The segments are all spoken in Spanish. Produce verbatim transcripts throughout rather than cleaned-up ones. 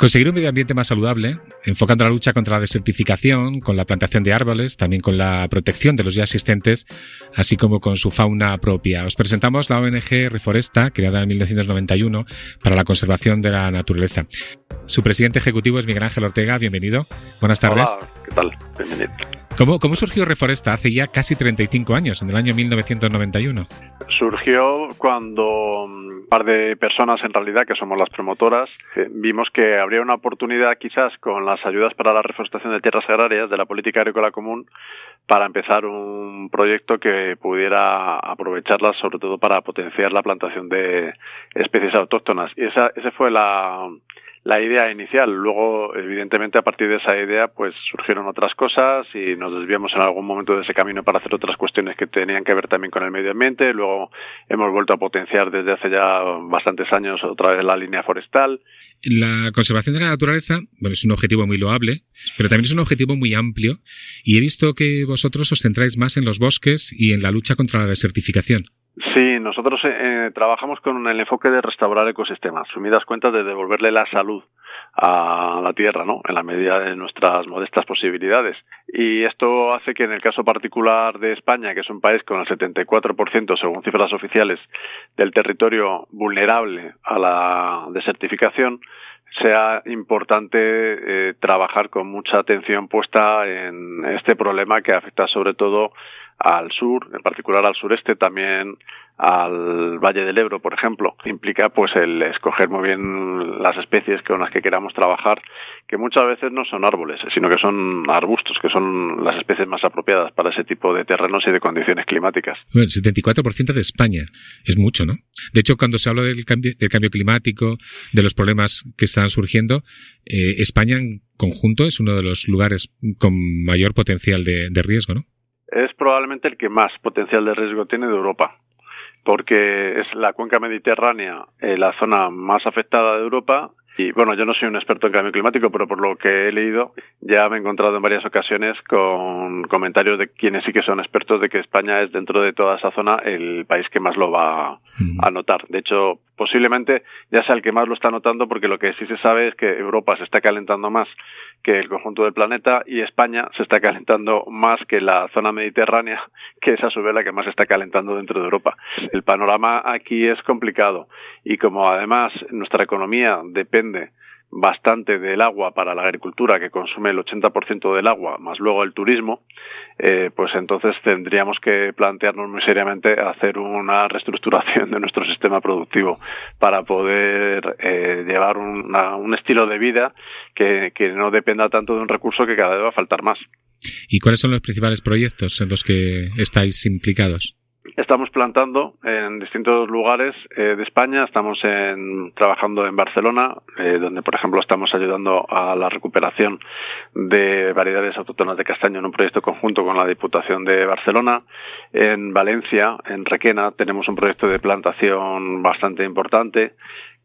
Conseguir un medio ambiente más saludable, enfocando la lucha contra la desertificación, con la plantación de árboles, también con la protección de los ya existentes, así como con su fauna propia. Os presentamos la O N G Reforesta, creada en mil novecientos noventa y uno para la conservación de la naturaleza. Su presidente ejecutivo es Miguel Ángel Ortega. Bienvenido. Buenas tardes. Hola, ¿qué tal? Bienvenido. ¿Cómo, ¿Cómo surgió Reforesta hace ya casi treinta y cinco años, en el año mil novecientos noventa y uno? Surgió cuando un par de personas, en realidad, que somos las promotoras, eh, vimos que habría una oportunidad quizás con las ayudas para la reforestación de tierras agrarias de la política agrícola común para empezar un proyecto que pudiera aprovecharlas sobre todo para potenciar la plantación de especies autóctonas. Y esa, esa fue la... la idea inicial. Luego, evidentemente, a partir de esa idea, pues surgieron otras cosas y nos desviamos en algún momento de ese camino para hacer otras cuestiones que tenían que ver también con el medio ambiente. Luego hemos vuelto a potenciar desde hace ya bastantes años otra vez la línea forestal. La conservación de la naturaleza, bueno, es un objetivo muy loable, pero también es un objetivo muy amplio, y he visto que vosotros os centráis más en los bosques y en la lucha contra la desertificación. Sí, nosotros eh, trabajamos con el enfoque de restaurar ecosistemas, sumidas cuentas de devolverle la salud a la tierra, ¿no? En la medida de nuestras modestas posibilidades. Y esto hace que en el caso particular de España, que es un país con el setenta y cuatro por ciento, según cifras oficiales, del territorio vulnerable a la desertificación, sea importante eh, trabajar con mucha atención puesta en este problema que afecta sobre todo al sur, en particular al sureste, también al Valle del Ebro, por ejemplo. Implica pues el escoger muy bien las especies con las que queramos trabajar, que muchas veces no son árboles, sino que son arbustos, que son las especies más apropiadas para ese tipo de terrenos y de condiciones climáticas. Bueno, el setenta y cuatro por ciento de España es mucho, ¿no? De hecho, cuando se habla del cambio, del cambio climático, de los problemas que están surgiendo, eh, España en conjunto es uno de los lugares con mayor potencial de, de riesgo, ¿no? Es probablemente el que más potencial de riesgo tiene de Europa, porque es la cuenca mediterránea, eh, la zona más afectada de Europa. Y bueno, yo no soy un experto en cambio climático, pero por lo que he leído ya me he encontrado en varias ocasiones con comentarios de quienes sí que son expertos de que España es, dentro de toda esa zona, el país que más lo va a notar. De hecho, posiblemente ya sea el que más lo está notando, porque lo que sí se sabe es que Europa se está calentando más que el conjunto del planeta y España se está calentando más que la zona mediterránea, que es a su vez la que más se está calentando dentro de Europa. El panorama aquí es complicado y como además nuestra economía depende bastante del agua para la agricultura, que consume el ochenta por ciento del agua, más luego el turismo, eh, pues entonces tendríamos que plantearnos muy seriamente hacer una reestructuración de nuestro sistema productivo para poder eh, llevar una, un estilo de vida que, que no dependa tanto de un recurso que cada vez va a faltar más. ¿Y cuáles son los principales proyectos en los que estáis implicados? Estamos plantando en distintos lugares eh, de España. Estamos en, trabajando en Barcelona, eh, donde, por ejemplo, estamos ayudando a la recuperación de variedades autóctonas de castaño en un proyecto conjunto con la Diputación de Barcelona. En Valencia, en Requena, tenemos un proyecto de plantación bastante importante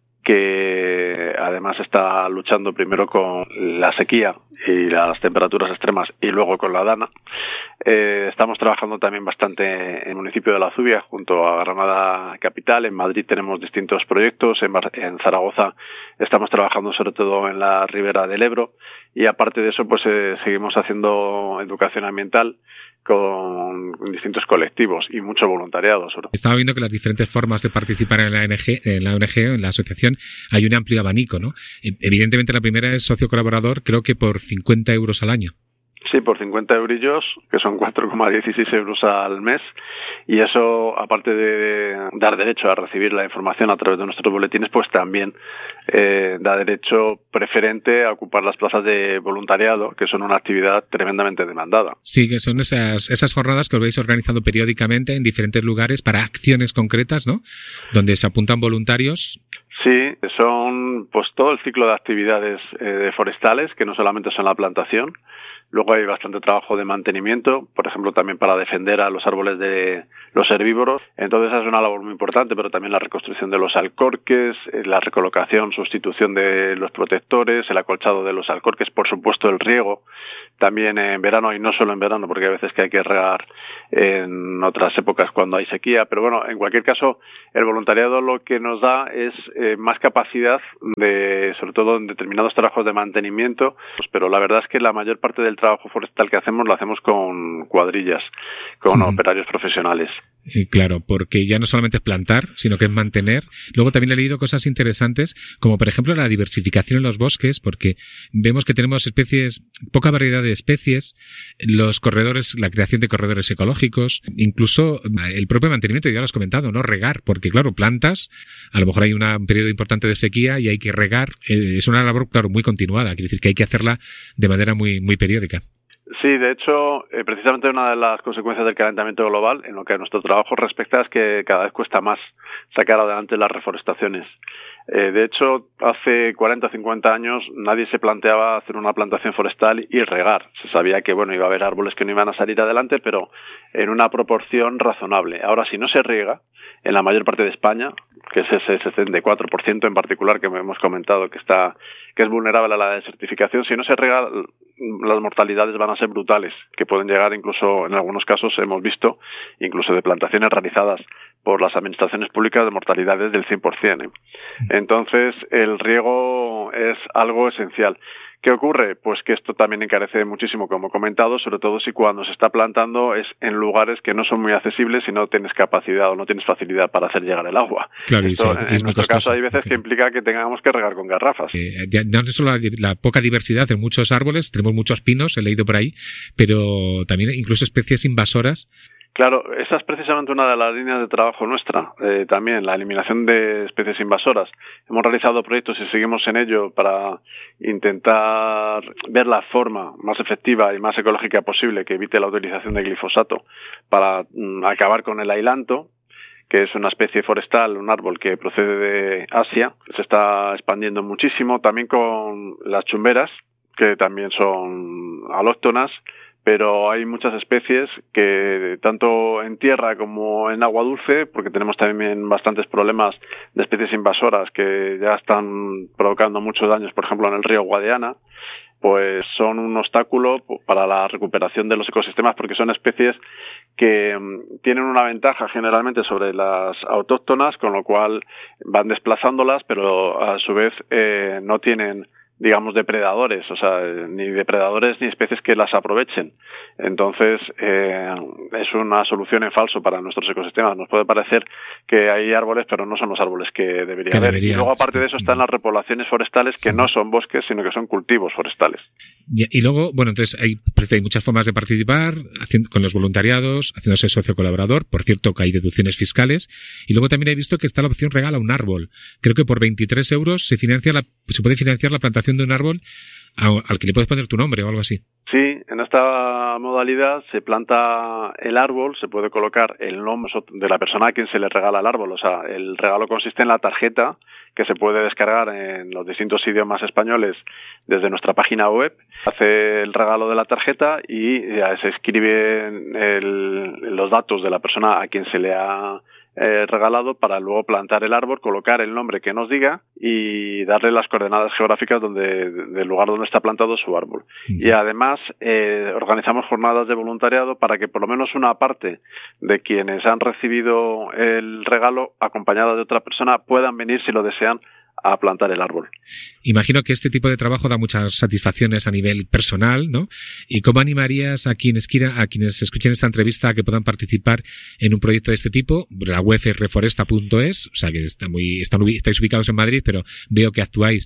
que además está luchando primero con la sequía y las temperaturas extremas y luego con la dana. Eh, estamos trabajando también bastante en el municipio de La Zubia, junto a Granada capital. En Madrid tenemos distintos proyectos. En, Bar- en Zaragoza estamos trabajando sobre todo en la ribera del Ebro. Y aparte de eso, pues eh, seguimos haciendo educación ambiental con distintos colectivos y mucho voluntariado. Estaba viendo que las diferentes formas de participar en la O N G, en la O N G, en la asociación, hay un amplio abanico, ¿no? Evidentemente la primera es socio colaborador, creo que por cincuenta euros al año. Sí, por cincuenta eurillos, que son cuatro coma dieciséis euros al mes, y eso, aparte de dar derecho a recibir la información a través de nuestros boletines, pues también eh, da derecho preferente a ocupar las plazas de voluntariado, que son una actividad tremendamente demandada. Sí, que son esas, esas jornadas que os vais organizando periódicamente en diferentes lugares para acciones concretas, ¿no? Donde se apuntan voluntarios. Sí, son pues todo el ciclo de actividades eh, forestales, que no solamente son la plantación. Luego hay bastante trabajo de mantenimiento, por ejemplo, también para defender a los árboles de los herbívoros. Entonces esa es una labor muy importante, pero también la reconstrucción de los alcorques, la recolocación, sustitución de los protectores, el acolchado de los alcorques, por supuesto el riego, también en verano y no solo en verano, porque hay veces que hay que regar en otras épocas cuando hay sequía. Pero bueno, en cualquier caso, el voluntariado lo que nos da es eh, más capacidad de, sobre todo en determinados trabajos de mantenimiento, pues, pero la verdad es que la mayor parte del trabajo forestal que hacemos lo hacemos con cuadrillas, con uh-huh. operarios profesionales. Eh, claro, porque ya no solamente es plantar, sino que es mantener. Luego también he leído cosas interesantes, como por ejemplo la diversificación en los bosques, porque vemos que tenemos especies, poca variedad de especies, los corredores, la creación de corredores ecológicos, incluso el propio mantenimiento, ya lo has comentado, ¿no? Regar, porque claro, plantas, a lo mejor hay una, un periodo importante de sequía y hay que regar. Eh, es una labor, claro, muy continuada, quiere decir que hay que hacerla de manera muy, muy periódica. Sí, de hecho, eh, precisamente una de las consecuencias del calentamiento global, en lo que a nuestro trabajo respecta, es que cada vez cuesta más sacar adelante las reforestaciones. Eh, de hecho, hace cuarenta o cincuenta años nadie se planteaba hacer una plantación forestal y regar. Se sabía que, bueno, iba a haber árboles que no iban a salir adelante, pero en una proporción razonable. Ahora, si no se riega, en la mayor parte de España, que es ese setenta y cuatro por ciento en particular que hemos comentado que está que es vulnerable a la desertificación, si no se riega, las mortalidades van a ser brutales, que pueden llegar incluso, en algunos casos hemos visto, incluso de plantaciones realizadas por las administraciones públicas, de mortalidades del cien por ciento. ¿eh? Entonces, el riego es algo esencial. ¿Qué ocurre? Pues que esto también encarece muchísimo, como he comentado, sobre todo si cuando se está plantando es en lugares que no son muy accesibles y no tienes capacidad o no tienes facilidad para hacer llegar el agua. Claro, esto, y sí, en es nuestro caso hay veces okay. que implica que tengamos que regar con garrafas. Eh, ya, no solo la, la poca diversidad en muchos árboles, tenemos muchos pinos, he leído por ahí, pero también incluso especies invasoras. Claro, esa es precisamente una de las líneas de trabajo nuestra, eh, también la eliminación de especies invasoras. Hemos realizado proyectos y seguimos en ello para intentar ver la forma más efectiva y más ecológica posible que evite la utilización de glifosato para mm, acabar con el ailanto, que es una especie forestal, un árbol que procede de Asia, se está expandiendo muchísimo, también con las chumberas, que también son alóctonas, pero hay muchas especies que tanto en tierra como en agua dulce, porque tenemos también bastantes problemas de especies invasoras que ya están provocando muchos daños, por ejemplo en el río Guadiana, pues son un obstáculo para la recuperación de los ecosistemas porque son especies que tienen una ventaja generalmente sobre las autóctonas, con lo cual van desplazándolas, pero a su vez eh, no tienen, digamos, depredadores, o sea, ni depredadores ni especies que las aprovechen. Entonces, eh, es una solución en falso para nuestros ecosistemas. Nos puede parecer que hay árboles, pero no son los árboles que debería que haber. Debería, y luego, aparte de eso, están las repoblaciones forestales, que no son bosques, sino que son cultivos forestales. Y, y luego, bueno, entonces hay, hay muchas formas de participar, haciendo, con los voluntariados, haciéndose socio colaborador. Por cierto, que hay deducciones fiscales. Y luego también he visto que está la opción regala un árbol. Creo que por veintitrés euros se financia la, se puede financiar la plantación de un árbol al que le puedes poner tu nombre o algo así. Sí, en esta modalidad se planta el árbol, se puede colocar el nombre de la persona a quien se le regala el árbol. O sea, el regalo consiste en la tarjeta que se puede descargar en los distintos idiomas españoles desde nuestra página web. Hace el regalo de la tarjeta y ya se escriben el, los datos de la persona a quien se le ha Eh, regalado para luego plantar el árbol, colocar el nombre que nos diga y darle las coordenadas geográficas donde, del lugar donde está plantado su árbol. Uh-huh. Y además eh, organizamos jornadas de voluntariado para que por lo menos una parte de quienes han recibido el regalo acompañada de otra persona puedan venir, si lo desean, a plantar el árbol. Imagino que este tipo de trabajo da muchas satisfacciones a nivel personal, ¿no? ¿Y cómo animarías a quienes quieran, a quienes escuchen esta entrevista a que puedan participar en un proyecto de este tipo? La web es reforesta punto es, o sea que está muy, están, estáis ubicados en Madrid, pero veo que actuáis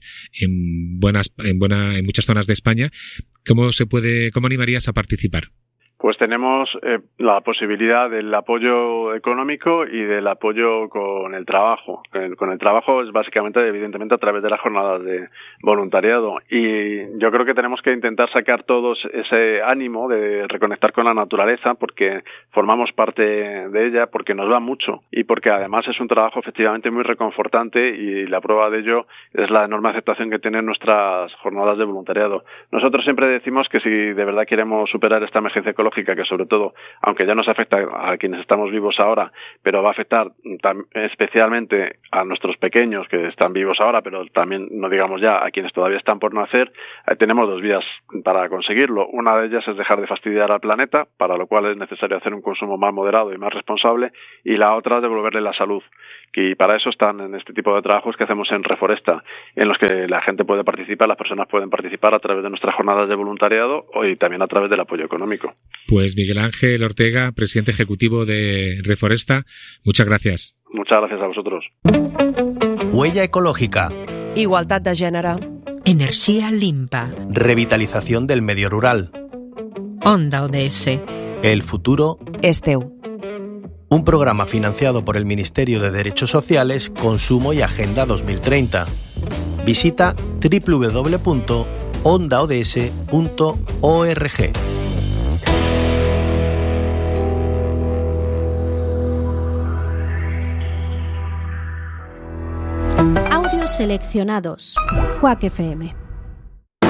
en buenas, en buena, en muchas zonas de España. ¿Cómo se puede, cómo animarías a participar? Pues tenemos eh, la posibilidad del apoyo económico y del apoyo con el trabajo. Con el, con el trabajo es básicamente, evidentemente, a través de las jornadas de voluntariado. Y yo creo que tenemos que intentar sacar todos ese ánimo de reconectar con la naturaleza, porque formamos parte de ella, porque nos da mucho y porque además es un trabajo efectivamente muy reconfortante, y la prueba de ello es la enorme aceptación que tienen nuestras jornadas de voluntariado. Nosotros siempre decimos que si de verdad queremos superar esta emergencia ecológica, ecológica que sobre todo, aunque ya nos afecta a quienes estamos vivos ahora, pero va a afectar tam- especialmente a nuestros pequeños que están vivos ahora, pero también, no digamos ya, a quienes todavía están por nacer, eh, tenemos dos vías para conseguirlo. Una de ellas es dejar de fastidiar al planeta, para lo cual es necesario hacer un consumo más moderado y más responsable, y la otra es devolverle la salud. Y para eso están en este tipo de trabajos que hacemos en Reforesta, en los que la gente puede participar, las personas pueden participar a través de nuestras jornadas de voluntariado y también a través del apoyo económico. Pues Miguel Ángel Ortega, presidente ejecutivo de Reforesta, muchas gracias. Muchas gracias a vosotros. Huella ecológica. Igualtat de gènere. Energía limpa. Revitalización del medio rural. Onda O D S. El futuro És teu. Un programa financiado por el Ministerio de Derechos Sociales, Consumo y Agenda dos mil treinta. Visita doble u doble u doble u punto onda o d s punto org. Audios seleccionados. Quack F M.